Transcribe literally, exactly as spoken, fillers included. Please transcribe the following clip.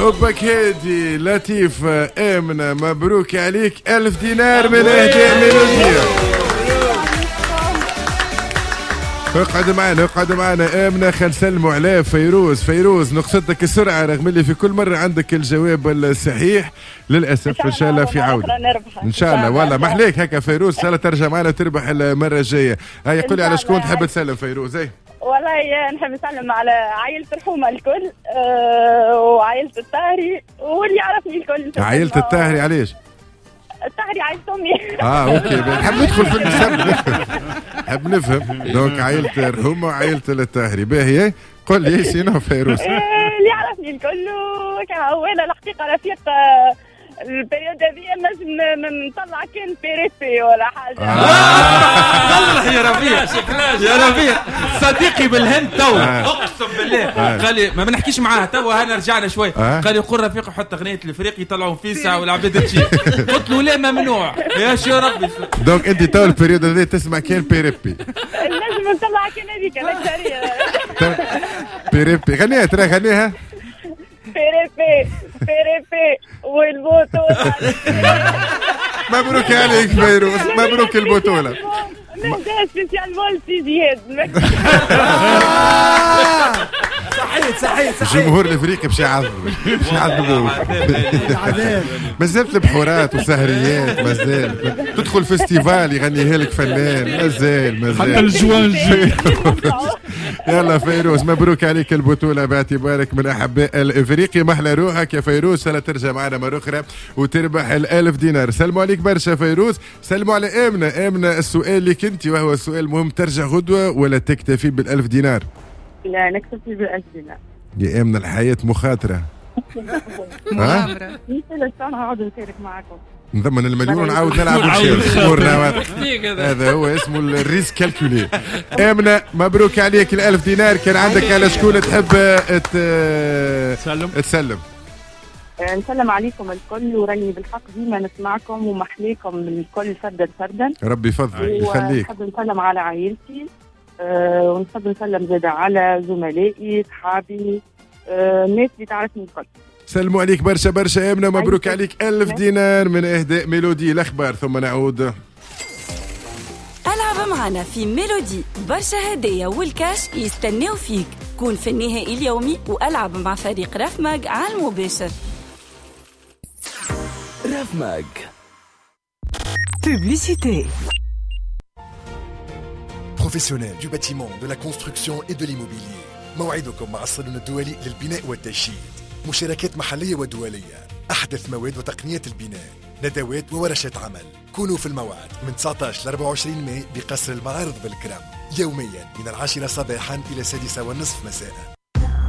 حبك هادي لطيف آمنة مبروك عليك ألف دينار من إهداء ميلودية. اقعد معنا اقعد معنا آمنة. خل نسلموا على فيروز. فيروز نقصدك السرعة رغم اللي في كل مرة عندك الجواب الصحيح للأسف. إن شاء الله في عودة إن شاء الله. والله ما عليك هكا فيروز. إن شاء الله ترجع معنا وتربح المرة الجاية. هاي قولي على شكون تحب تسلم فيروز؟ هاي والله نحب نسلم على عائلة الحومة الكل أه وعائلة الطاهري واللي يعرفني الكل. عائلة الطاهري علاش؟ الطاهري عائلة أمي. اه اوكي نحب ندخل في المسمى نحب نفهم. دونك عائلة الحومة وعائلة الطاهري. باهي قل لي شنو فيروز؟ اللي يعرفني الكل وكان الحقيقة رفيق البريود هذه نجم نطلع كان بيريبي ولا حاجه. والله يا ربيع يا ربيع صديقي بالهند تو اقسم بالله قال لي ما بنحكيش معاه تو. انا رجعنا شوي قال لي قول رفيق حط اغنيه الفريق يطلعوا فيسا والعباد تجي. قلت له لا ممنوع يا شو ربي. دونك انت تو البريود هذه تسمع كان بيريبي. نجم نطلع كان هذيك الاكثريه بيريبي. غنيها ترى غنيها بيريبي بيريبي والبطولة. مبروك عليك فيروز مبروك البطولة. نهدى سبيسيال مولتي زياد. صحيح صحيح صحيح. جمهور الفريق باش يعذب باش يعذبوه. مازالت البحورات وسهريات مازال تدخل فيستيفال يغنيها لك فنان مازال مازال حتى الجوانج. يلا فيروز مبروك عليك البطولة باعتبارك من أحباء الإفريقيا. محلى روحك يا فيروز. سلا ترجع معنا مرة أخرى وتربح الألف دينار. سلموا عليك برشا فيروز. سلموا على آمنة. آمنة السؤال لك أنت وهو السؤال مهم. ترجع غدوة ولا تكتفي بالألف دينار؟ لا نكتفي بالألف دينار. يا آمنة الحياة مخاطرة. مغامرة. مثل السنة هقعد نشارك معكم. نضمن المليون ونعاود نلعب ونشارك. هذا هو اسمه الريسك كالكولي. آمنة مبروك عليك الألف دينار. كان عندك على شكون تحب تسلم؟ تسلم. نسلم عليكم الكل وراني بالحق ديما نسمعكم ومحليكم من الكل فردا فردا. ربي يفضلك يخليك. ونحب نسلم على عائلتي أه ونحب نسلم زاد على زملائي صحابي أه الناس اللي تعرفني الكل. سلموا عليك برشا برشا آمنة. مبروك عليك ألف دينار من إهداء ميلودي. الأخبار ثم نعود. ألعب معنا في ميلودي. برشا هدايا والكاش يستناو فيك. كون في النهائي اليومي وألعب مع فريق رفماج على المباشر. رفماج Publicité. Professionnels du bâtiment, de la construction et de l'immobilier. موعدكم مع الصالون الدولي للبناء والتشييد. مشاركات محلية ودولية. أحدث مواد وتقنيات البناء. ندوات وورشات عمل. كونوا في الموعد من تسعة عشر ل أربعة وعشرين ماي بقصر المعارض بالكرم. يوميا من العاشرة صباحا إلى السادسة والنصف مساء.